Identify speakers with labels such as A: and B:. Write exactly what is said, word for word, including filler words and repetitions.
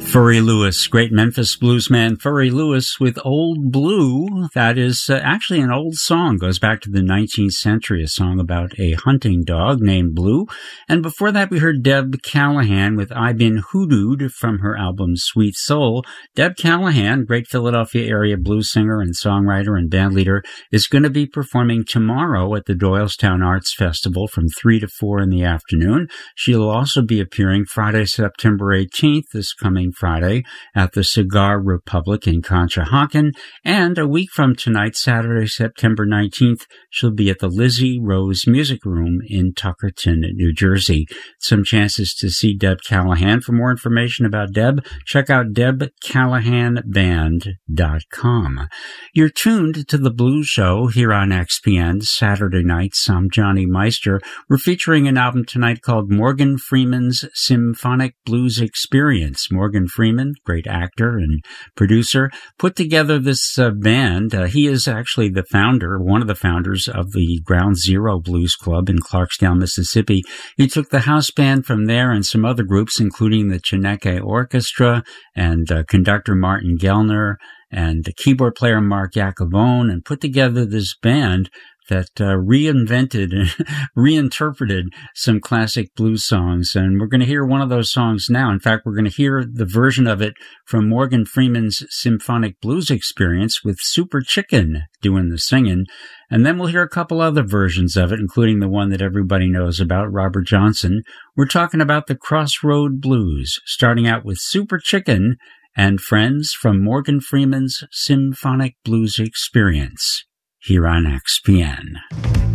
A: Furry Lewis, great Memphis bluesman Furry Lewis with Old Blue. That is uh, actually an old song, goes back to the nineteenth century, a song about a hunting dog named Blue. And before that, we heard Deb Callahan with I Been Hoodooed from her album Sweet Soul. Deb Callahan, great Philadelphia area blues singer and songwriter and bandleader, is going to be performing tomorrow at the Doylestown Arts Festival from three to four in the afternoon. She'll also be appearing Friday, September eighteenth, this coming Friday, at the Cigar Republic in Conshohocken, and a week from tonight, Saturday, September nineteenth, she'll be at the Lizzie Rose Music Room in Tuckerton, New Jersey. Some chances to see Deb Callahan. For more information about Deb, check out deb callahan band dot com. You're tuned to The Blues Show here on X P N, Saturday nights. I'm Johnny Meister. We're featuring an album tonight called Morgan Freeman's Symphonic Blues Experience. Morgan Freeman, great actor and producer, put together this uh, band. Uh, he is actually the founder, one of the founders of the Ground Zero Blues Club in Clarksdale, Mississippi. He took the house band from there and some other groups, including the Chineke Orchestra and uh, conductor Martin Gellner and the keyboard player Mark Jacobone, and put together this band that uh, reinvented and reinterpreted some classic blues songs. And we're going to hear one of those songs now. In fact, we're going to hear the version of it from Morgan Freeman's Symphonic Blues Experience with Super Chicken doing the singing. And then we'll hear a couple other versions of it, including the one that everybody knows about, Robert Johnson. We're talking about the Crossroad Blues, starting out with Super Chicken and Friends from Morgan Freeman's Symphonic Blues Experience here on X P N.